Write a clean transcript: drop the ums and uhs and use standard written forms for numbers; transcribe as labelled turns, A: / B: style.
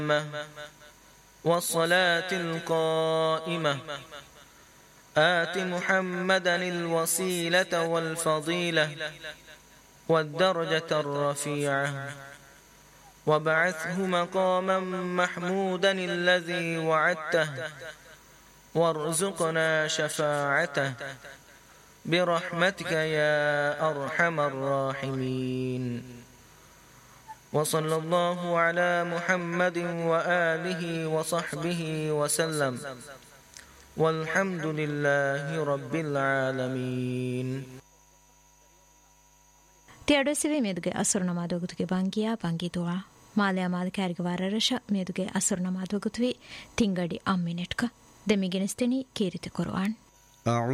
A: والصلاة القائمة آت محمدا الوسيلة والفضيلة والدرجة الرفيعة وابعثه مقاما محمودا الذي وعدته وارزقنا شفاعته برحمتك يا أرحم الراحمين وصلى الله على محمد وآله وصحبه وسلم والحمد لله رب العالمين.
B: تيادسوي ميدوگه أسر نمادوگتوگه بانگي دعا ماليا مال كارگواررش ميدوگه أسر نمادوگتوي تينگدي أمينتك دميگنستني كيرت قرآن